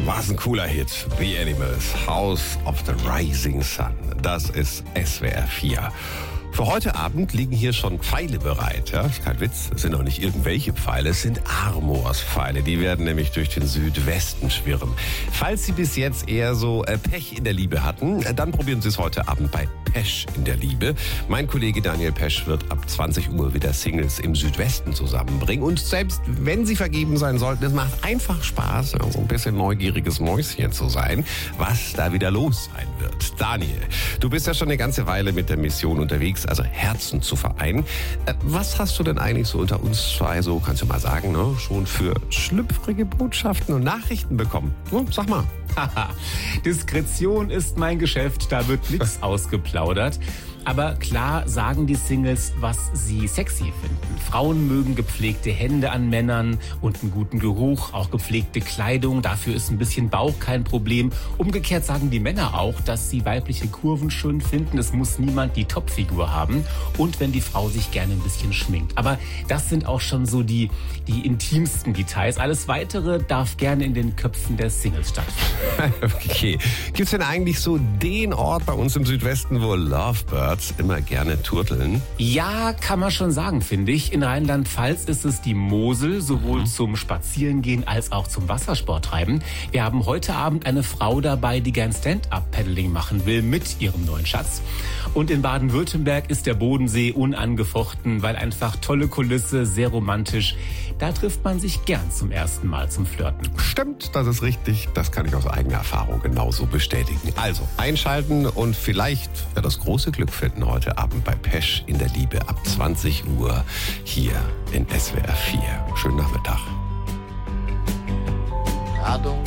Was ein cooler Hit. The Animals, House of the Rising Sun. Das ist SWR 4. Für heute Abend liegen hier schon Pfeile bereit. Ja, ist kein Witz, es sind auch nicht irgendwelche Pfeile, es sind Amors Pfeile. Die werden nämlich durch den Südwesten schwirren. Falls Sie bis jetzt eher so Pech in der Liebe hatten, dann probieren Sie es heute Abend bei Pesch in der Liebe. Mein Kollege Daniel Pesch wird ab 20 Uhr wieder Singles im Südwesten zusammenbringen. Und selbst wenn Sie vergeben sein sollten, es macht einfach Spaß, so ein bisschen neugieriges Mäuschen zu sein, was da wieder los sein wird. Daniel, du bist ja schon eine ganze Weile mit der Mission unterwegs, also Herzen zu vereinen. Was hast du denn eigentlich so unter uns zwei, so kannst du mal sagen, ne, schon für schlüpfrige Botschaften und Nachrichten bekommen? Sag mal. Diskretion ist mein Geschäft, da wird nichts ausgeplaudert. Aber klar sagen die Singles, was sie sexy finden. Frauen mögen gepflegte Hände an Männern und einen guten Geruch, auch gepflegte Kleidung. Dafür ist ein bisschen Bauch kein Problem. Umgekehrt sagen die Männer auch, dass sie weibliche Kurven schön finden. Es muss niemand die Topfigur haben. Und wenn die Frau sich gerne ein bisschen schminkt. Aber das sind auch schon so die intimsten Details. Alles Weitere darf gerne in den Köpfen der Singles stattfinden. Okay. Gibt's denn eigentlich so den Ort bei uns im Südwesten, wo Lovebirds immer gerne turteln? Ja, kann man schon sagen, finde ich. In Rheinland-Pfalz ist es die Mosel, sowohl zum Spazierengehen als auch zum Wassersport treiben. Wir haben heute Abend eine Frau dabei, die gern Stand-Up-Paddling machen will mit ihrem neuen Schatz. Und in Baden-Württemberg ist der Bodensee unangefochten, weil einfach tolle Kulisse, sehr romantisch. Da trifft man sich gern zum ersten Mal zum Flirten. Stimmt, das ist richtig. Das kann ich aus eigener Erfahrung genauso bestätigen. Also einschalten und vielleicht das große Glück finden heute Abend bei Pesch in der Liebe ab 20 Uhr hier in SWR 4. Schönen Nachmittag. Ladung